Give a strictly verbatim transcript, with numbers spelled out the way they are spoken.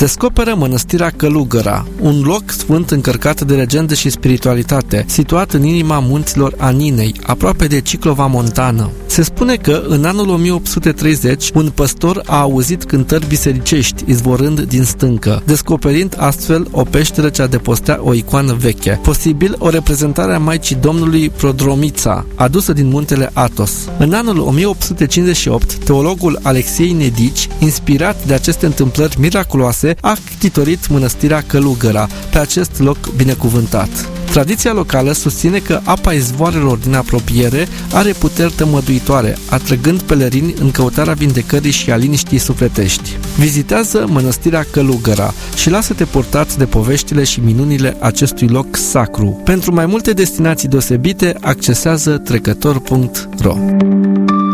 descoperă mănăstirea Călugăra, un loc sfânt încărcat de legende și spiritualitate, situat în inima munților Aninei, aproape de Ciclova Montană. Se spune că în anul o mie opt sute treizeci, un păstor a auzit cântări bisericești izvorând din stâncă, descoperind astfel o peșteră ce adăpostea o icoană veche, posibil o reprezentare a Maicii Domnului Prodromița, adusă din muntele Athos. În anul o mie opt sute cincizeci și opt, teologul Alexei Nedici, inspirat de aceste întâmplări miraculoase, a ctitorit mănăstirea Călugăra pe acest loc binecuvântat. Tradiția locală susține că apa izvoarelor din apropiere are puteri tămăduitoare, atrăgând pelerini în căutarea vindecării și a liniștii sufletești. Vizitează mănăstirea Călugăra și lasă-te purtați de poveștile și minunile acestui loc sacru. Pentru mai multe destinații deosebite, accesează trecător punct ro.